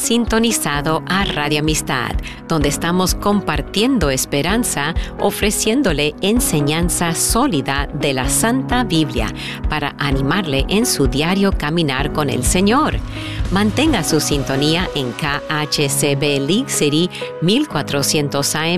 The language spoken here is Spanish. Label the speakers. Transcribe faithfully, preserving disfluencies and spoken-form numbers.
Speaker 1: sintonizado a Radio Amistad, donde estamos compartiendo esperanza, ofreciéndole enseñanza sólida de la Santa Biblia para animarle en su diario caminar con el Señor. Mantenga su sintonía en K H C B League City mil cuatrocientos A M